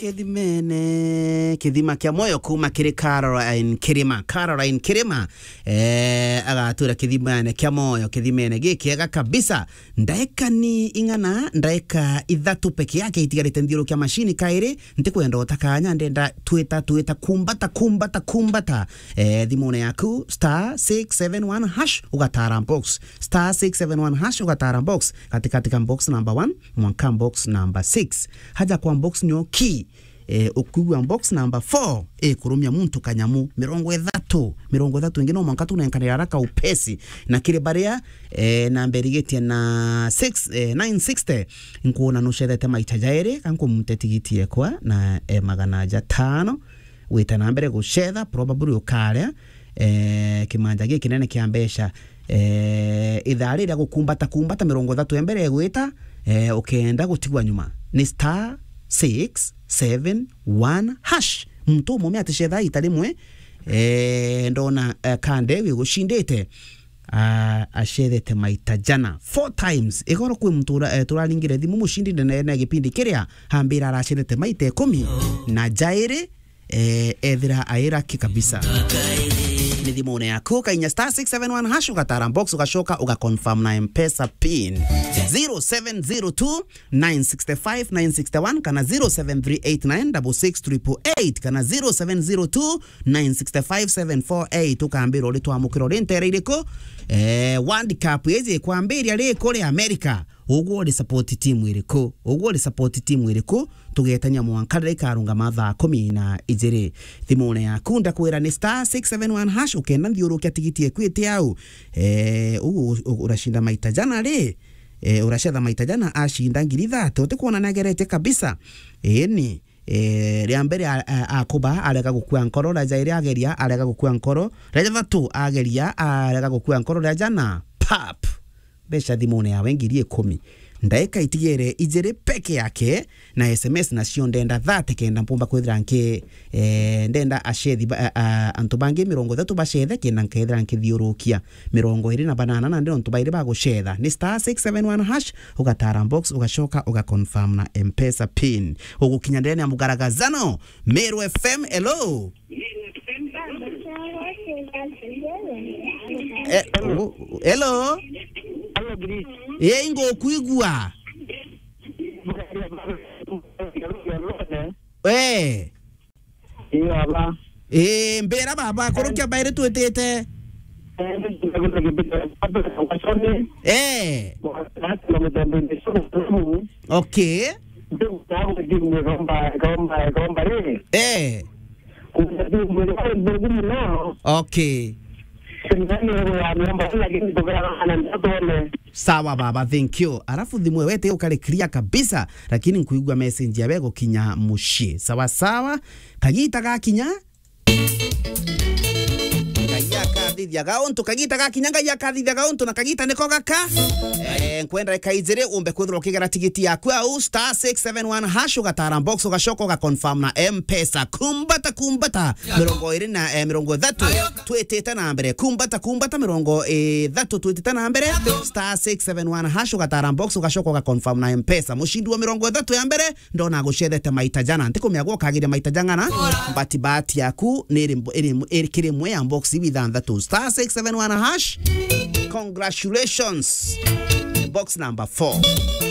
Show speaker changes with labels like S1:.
S1: Kedimene Kedima kia moyo kuma kiri Caroline Kirima agatura kedimene kia moyo kedimene gikiega kabisa ndaeka ni ingana ndaeka ithatu peke yake itigarite ndiro kia mashini kairi ntikwenda otakanya ndenda twita kumbata thimone yaku *671 hash ugatara box *671 hash ugatara box katika box number 1 mwanka box number 6 haja kwa box nyo key ukugwa box number 4 kurumya muntu kanyamu 30 wengine mwanka tunenkanira haraka upesi na kile baria namberi geti na 960 nkuona nushedete maitajaire kanko mutetigitie kwa na magana 5 wita nambere gushedha probably ukare kimanja giki kinene kiambesha ithari rya gukumbata 30 embere gwita ukenda gutigwa nyuma ni *671 hash mtu mume atishedha italimwe ndona kande wigushindete ashedete maitajana 4 times igoro kwe mtura turalingire thimu mushindinde na gipindi kiria hambira arashedete maite 10 na jaire ethira aira kikabisa nithimone yako kainya *671 hash ugatara box ugashoka ugaconfirm na M-Pesa pin 0702965961 kana 0738966888 kana 0702965748 ukambira uri twamukiro rentere iriko World Cup yeze kwambiria riko ri America ugwo ri support team iriko tugetanya mwankare karunga matha 10 na ijere thimone yakunda kwira ni *671 hash ukenda ndiurukia tigiti ekwite au urashinda maitajana ri urashedha maitajana ashinda ngiri 3 utikuona nagerete kabisa ni riambere akuba arega gukua nkoro raja iri ageria arega gukua nkoro raja 2 ageria arega gukua nkoro raja na pap besha thimone yawe ngiri 10 ndaeka itigere ijere peke yake na SMS na sio ndenda 30 kenda mpumba kwithira nke ndenda ashethi antubange 30 bashethe kenda nkethira nkithiurukia 20 na banana na ndiro ntubaire bagushetha ni *671 hash ugatara box ugashoka ugaconfirm na M-Pesa pin ugukinya ndene ya mugaragazano Meru FM hello hello ingo kuigua
S2: baba
S1: mbera baba korokia baire tuetete okay okay sawa baba thank you arafu thimwe wete ukale clear kabisa lakini nkuigwa message yawe gukinya mushi sawa sawa kagita gakinya kathithia gauntu kagita gakinyanga ya kathithia gauntu na kagita niko gaka nkwenda kaizire umbe kwithira ukigera tigiti yaku au *671 hash ugatara box ugashoka ugaconfirm na M-Pesa kumbata 20 na 30 twetete na mbere kumbata 30 twetete na mbere *671 hash ugatara box ugashoka ugaconfirm na M-Pesa mushindi wa 30 ya mbere ndona gushethete maitajana ntikumiagwo kagire maitajana bati yaku niri kire mwe ya box withan that *671 hash congratulations box number 4